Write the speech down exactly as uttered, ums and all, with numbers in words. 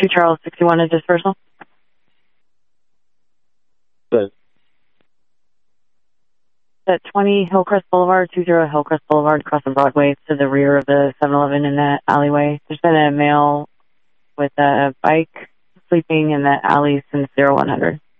two Charles sixty-one, a dispersal. Good. At twenty Hillcrest Boulevard, two zero Hillcrest Boulevard, across the Broadway to the rear of the seven eleven in the alleyway. There's been a male with a bike sleeping in the alley since zero one hundred.